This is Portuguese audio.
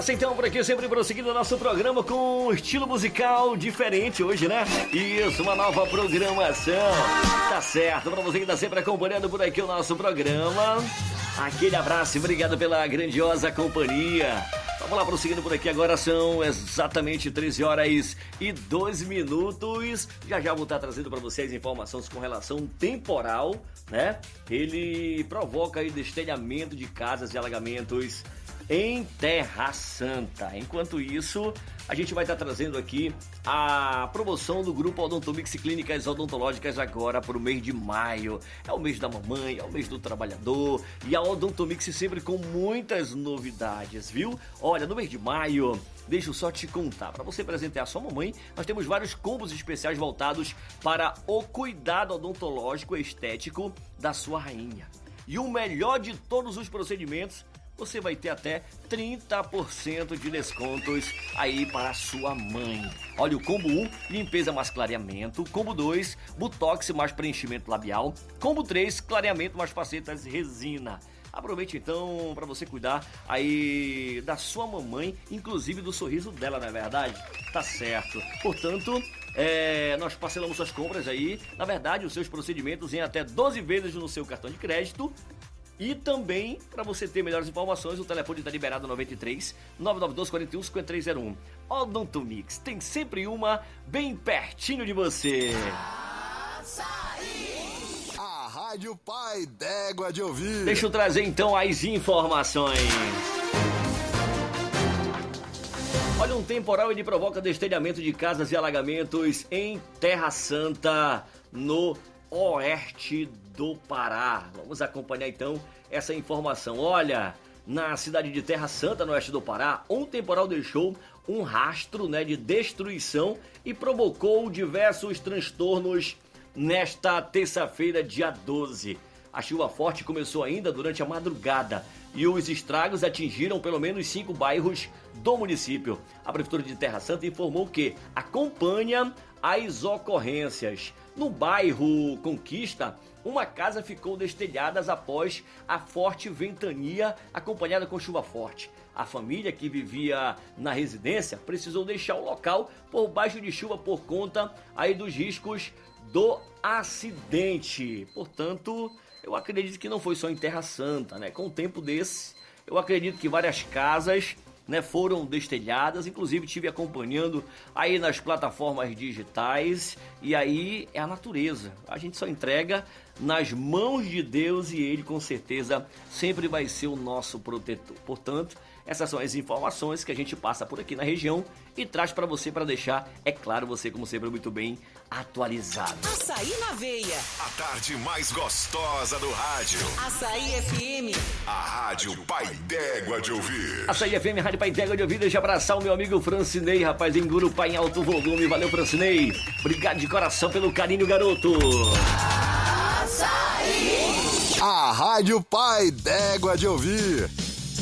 nessa então, por aqui, sempre prosseguindo o nosso programa com um estilo musical diferente hoje, né? Isso, uma nova programação. Tá certo, pra você que tá sempre acompanhando por aqui o nosso programa. Aquele abraço e obrigado pela grandiosa companhia. Vamos lá, prosseguindo por aqui, agora são exatamente 13 horas e 2 minutos. Já vou estar trazendo para vocês informações com relação ao temporal, né? Ele provoca aí destelhamento de casas e alagamentos em Terra Santa. Enquanto isso, a gente vai estar trazendo aqui a promoção do Grupo Odontomix Clínicas Odontológicas agora para o mês de maio. É o mês da mamãe, é o mês do trabalhador e a Odontomix sempre com muitas novidades, viu? Olha, no mês de maio, deixa eu só te contar, para você presentear a sua mamãe, nós temos vários combos especiais voltados para o cuidado odontológico e estético da sua rainha. E o melhor de todos os procedimentos, você vai ter até 30% de descontos aí para a sua mãe. Olha, o combo 1, limpeza mais clareamento. Combo 2, botox mais preenchimento labial. Combo 3, clareamento mais facetas resina. Aproveite então para você cuidar aí da sua mamãe, inclusive do sorriso dela, não é verdade? Tá certo. Portanto, nós parcelamos suas compras aí, na verdade, os seus procedimentos em até 12 vezes no seu cartão de crédito. E também, para você ter melhores informações, o telefone está liberado 93 992 41 5301. Odontomix, tem sempre uma bem pertinho de você. A Rádio Pai d'Égua de Ouvir. Deixa eu trazer então as informações. Olha, um temporal ele provoca destelhamento de casas e alagamentos em Terra Santa, no oeste do Pará. Vamos acompanhar então essa informação. Olha, na cidade de Terra Santa, no oeste do Pará, um temporal deixou um rastro, né, de destruição e provocou diversos transtornos nesta terça-feira, dia 12. A chuva forte começou ainda durante a madrugada e os estragos atingiram pelo menos 5 bairros do município. A Prefeitura de Terra Santa informou que acompanha as ocorrências. No bairro Conquista, uma casa ficou destelhada após a forte ventania acompanhada com chuva forte. A família que vivia na residência precisou deixar o local por baixo de chuva por conta aí dos riscos do acidente. Portanto, eu acredito que não foi só em Terra Santa, né? Com o tempo desse, eu acredito que várias casas, né, foram destelhadas, inclusive estive acompanhando aí nas plataformas digitais, e aí é a natureza, a gente só entrega nas mãos de Deus e Ele com certeza sempre vai ser o nosso protetor. Portanto, essas são as informações que a gente passa por aqui na região e traz para você, para deixar, é claro, você como sempre muito bem atualizado. Açaí na veia. A tarde mais gostosa do rádio. Açaí FM. A Rádio Pai d'Égua de Ouvir. Açaí FM, Rádio Pai d'Égua de Ouvir. Deixa eu abraçar o meu amigo Francinei, rapaz, em Gurupá, em alto volume. Valeu, Francinei. Obrigado de coração pelo carinho, garoto. A Rádio Pai d'Égua de Ouvir.